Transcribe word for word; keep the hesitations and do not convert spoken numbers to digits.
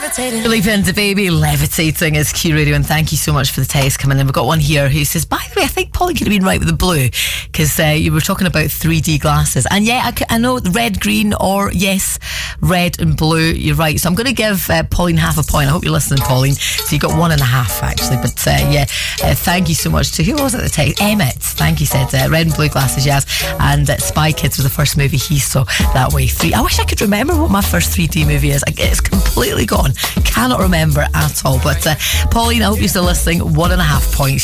levitating. Believe in the baby levitating is Q Radio, and thank you so much for the text coming in. We've got one here who says, by the way, I think Polly could have been right with the blue, because uh, you were talking about three D glasses, and yeah, I, c- I know red, green, or yes, red and blue. You're right. So I'm going to give uh, Pauline half a point. I hope you're listening, Pauline. So you got one and a half actually, but uh, yeah, uh, thank you so much to, who was it at the text? Emmett. Thank you. Said uh, red and blue glasses, yes, and uh, Spy Kids was the first movie he saw that way. Three. I wish I could remember what my first three D movie is. It's completely gone. Cannot remember at all. But uh, Pauline, I hope you're still listening. One and a half points.